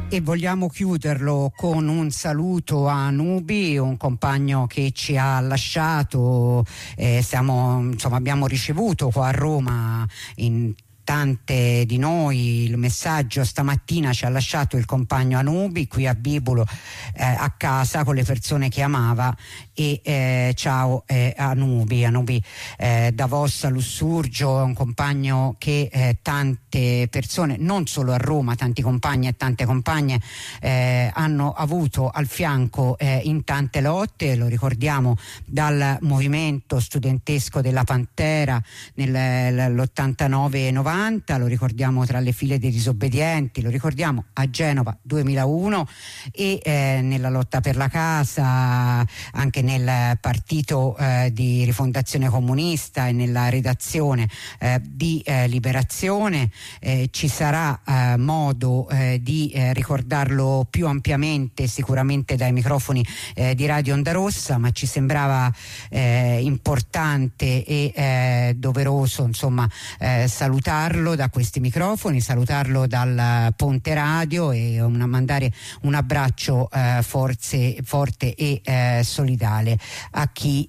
E vogliamo chiuderlo con un saluto a Nubi, un compagno che ci ha lasciato. Abbiamo ricevuto qua a Roma in tante di noi il messaggio. Stamattina ci ha lasciato il compagno Anubi qui a Bibolo, a casa con le persone che amava. E ciao Anubi, da Vossa Lussurgio, un compagno che tante persone, non solo a Roma, tanti compagni e tante compagne hanno avuto al fianco in tante lotte. Lo ricordiamo dal movimento studentesco della Pantera nell'89-90, lo ricordiamo tra le file dei disobbedienti, lo ricordiamo a Genova 2001 e nella lotta per la casa, anche nel partito di Rifondazione Comunista e nella redazione di Liberazione. Ci sarà modo di ricordarlo più ampiamente sicuramente dai microfoni di Radio Onda Rossa, ma ci sembrava importante e doveroso salutarlo da questi microfoni, salutarlo dal Ponte Radio e mandare un abbraccio forte e solidale a chi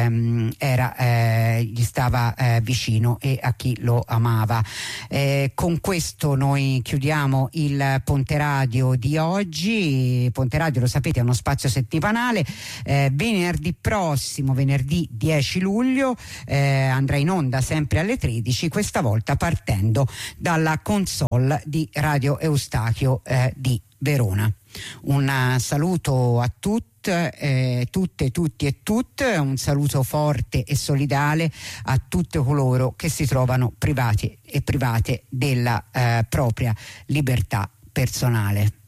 gli stava vicino e a chi lo amava. Con questo noi chiudiamo il Ponte Radio di oggi. Ponte Radio, lo sapete, è uno spazio settimanale. Venerdì prossimo, venerdì 10 luglio, andrà in onda sempre alle 13, questa volta partendo dalla console di Radio Eustachio di Verona. Un saluto a tutte, tutti e tutte, un saluto forte e solidale a tutti coloro che si trovano privati e private della propria libertà personale.